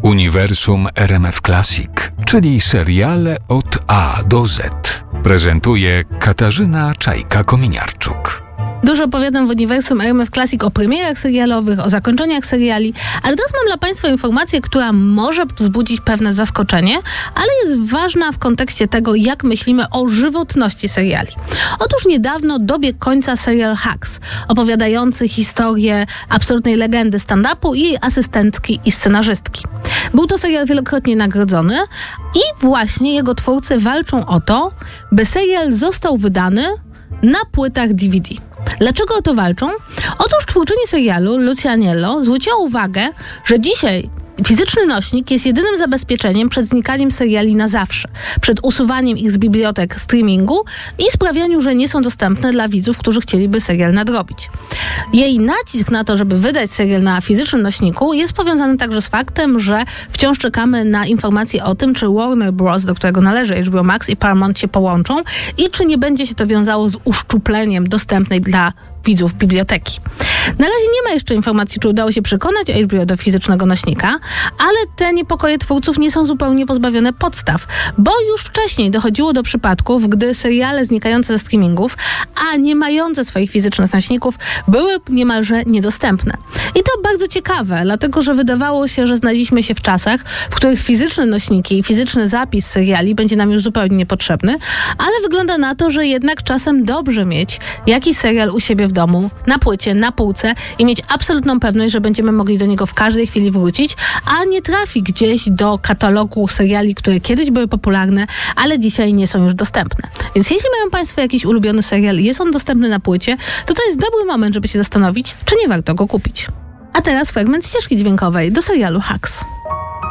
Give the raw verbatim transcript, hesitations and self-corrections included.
Uniwersum R M F Classic, czyli seriale od A do Z. Prezentuje Katarzyna Czajka-Kominiarczuk. Dużo opowiadam w Uniwersum R M F Classic o premierach serialowych, o zakończeniach seriali, ale teraz mam dla Państwa informację, która może wzbudzić pewne zaskoczenie, ale jest ważna w kontekście tego, jak myślimy o żywotności seriali. Otóż niedawno dobiegł końca serial Hacks, opowiadający historię absolutnej legendy stand-upu i jej asystentki i scenarzystki. Był to serial wielokrotnie nagrodzony i właśnie jego twórcy walczą o to, by serial został wydany na płytach D V D. Dlaczego o to walczą? Otóż twórczyni serialu, Lucy Aniello, zwróciła uwagę, że dzisiaj fizyczny nośnik jest jedynym zabezpieczeniem przed znikaniem seriali na zawsze, przed usuwaniem ich z bibliotek streamingu i sprawianiu, że nie są dostępne dla widzów, którzy chcieliby serial nadrobić. Jej nacisk na to, żeby wydać serial na fizycznym nośniku, jest powiązany także z faktem, że wciąż czekamy na informacje o tym, czy Warner Bros., do którego należy H B O Max i Paramount, się połączą i czy nie będzie się to wiązało z uszczupleniem dostępnej dla widzów biblioteki. Na razie nie ma jeszcze informacji, czy udało się przekonać H B O do fizycznego nośnika, ale te niepokoje twórców nie są zupełnie pozbawione podstaw, bo już wcześniej dochodziło do przypadków, gdy seriale znikające ze streamingów, a nie mające swoich fizycznych nośników, były niemalże niedostępne. I to bardzo ciekawe, dlatego że wydawało się, że znaleźliśmy się w czasach, w których fizyczne nośniki i fizyczny zapis seriali będzie nam już zupełnie niepotrzebny, ale wygląda na to, że jednak czasem dobrze mieć jakiś serial u siebie w domu, na płycie, na półce i mieć absolutną pewność, że będziemy mogli do niego w każdej chwili wrócić, a nie trafi gdzieś do katalogu seriali, które kiedyś były popularne, ale dzisiaj nie są już dostępne. Więc jeśli mają Państwo jakiś ulubiony serial i jest on dostępny na płycie, to to jest dobry moment, żeby się zastanowić, czy nie warto go kupić. A teraz fragment ścieżki dźwiękowej do serialu Hacks.